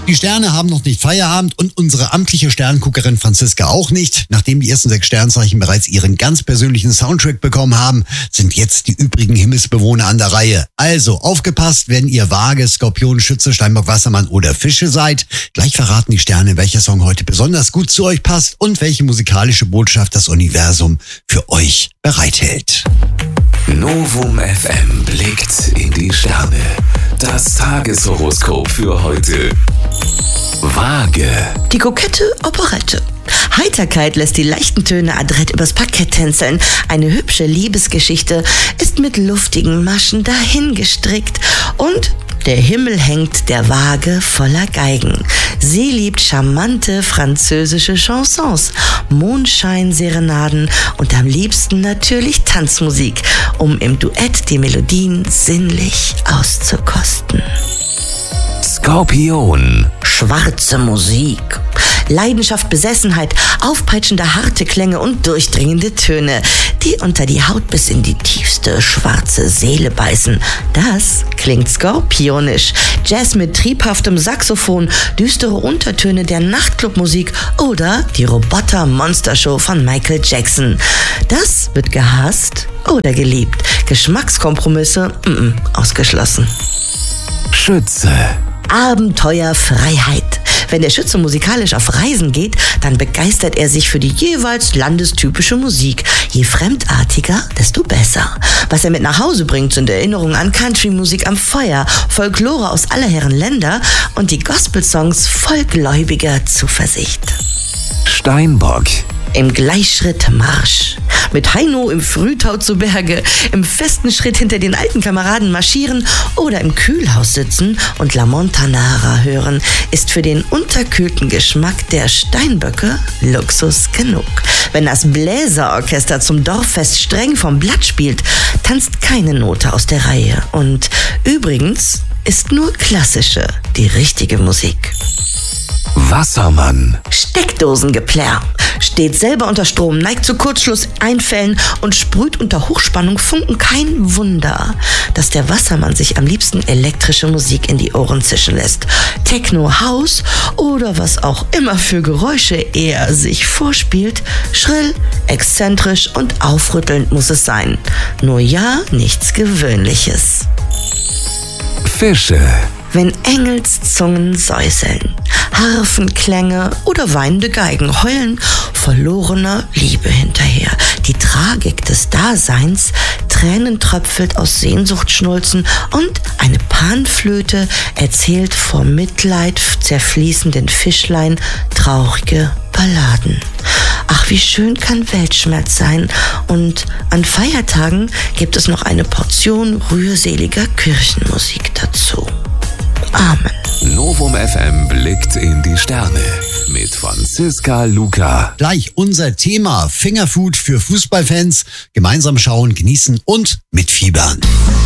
Die Sterne haben noch nicht Feierabend und unsere amtliche Sternguckerin Franziska auch nicht. Nachdem die ersten 6 Sternzeichen bereits ihren ganz persönlichen Soundtrack bekommen haben, sind jetzt die übrigen Himmelsbewohner an der Reihe. Also aufgepasst, wenn ihr Waage, Skorpion, Schütze, Steinbock, Wassermann oder Fische seid. Gleich verraten die Sterne, welcher Song heute besonders gut zu euch passt und welche musikalische Botschaft das Universum für euch bereithält. Novum FM blickt in die Sterne. Das Tageshoroskop für heute. Waage. Die kokette Operette. Heiterkeit lässt die leichten Töne adrett übers Parkett tänzeln. Eine hübsche Liebesgeschichte ist mit luftigen Maschen dahingestrickt. Und der Himmel hängt der Waage voller Geigen. Sie liebt charmante französische Chansons, Mondscheinserenaden und am liebsten natürlich Tanzmusik, um im Duett die Melodien sinnlich auszukosten. Skorpion. Schwarze Musik. Leidenschaft, Besessenheit, aufpeitschende harte Klänge und durchdringende Töne, die unter die Haut bis in die tiefste schwarze Seele beißen. Das klingt skorpionisch. Jazz mit triebhaftem Saxophon, düstere Untertöne der Nachtclubmusik oder die Roboter-Monstershow von Michael Jackson. Das wird gehasst oder geliebt. Geschmackskompromisse ausgeschlossen. Schütze. Abenteuerfreiheit. Wenn der Schütze musikalisch auf Reisen geht, dann begeistert er sich für die jeweils landestypische Musik. Je fremdartiger, desto besser. Was er mit nach Hause bringt, sind Erinnerungen an Country-Musik am Feuer, Folklore aus aller Herren Länder und die Gospel-Songs voll gläubiger Zuversicht. Steinbock. Im Gleichschritt Marsch. Mit Heino im Frühtau zu Berge, im festen Schritt hinter den alten Kameraden marschieren oder im Kühlhaus sitzen und La Montanara hören, ist für den unterkühlten Geschmack der Steinböcke Luxus genug. Wenn das Bläserorchester zum Dorffest streng vom Blatt spielt, tanzt keine Note aus der Reihe. Und übrigens ist nur klassische die richtige Musik. Wassermann. Steckdosengeplärr. Steht selber unter Strom, neigt zu Kurzschlusseinfällen und sprüht unter Hochspannung Funken. Kein Wunder, dass der Wassermann sich am liebsten elektrische Musik in die Ohren zischen lässt. Techno, House oder was auch immer für Geräusche er sich vorspielt. Schrill, exzentrisch und aufrüttelnd muss es sein. Nur ja, nichts Gewöhnliches. Fische. Wenn Engelszungen säuseln, Harfenklänge oder weinende Geigen heulen verlorener Liebe hinterher. Die Tragik des Daseins, Tränen tröpfelt aus Sehnsuchtschnulzen und eine Panflöte erzählt vor Mitleid zerfließenden Fischlein traurige Balladen. Ach, wie schön kann Weltschmerz sein. Und an Feiertagen gibt es noch eine Portion rührseliger Kirchenmusik dazu. Amen. Novum FM blickt in die Sterne mit Franziska Luca. Gleich unser Thema Fingerfood für Fußballfans. Gemeinsam schauen, genießen und mitfiebern.